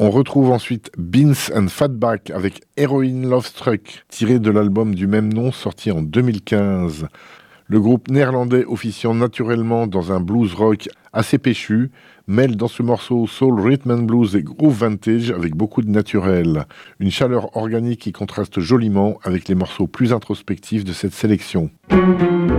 On retrouve ensuite Beans and Fatback avec Heroin Love Struck, tiré de l'album du même nom sorti en 2015. Le groupe néerlandais officiant naturellement dans un blues rock assez péchu, mêle dans ce morceau soul, rhythm and blues et groove vintage avec beaucoup de naturel. Une chaleur organique qui contraste joliment avec les morceaux plus introspectifs de cette sélection.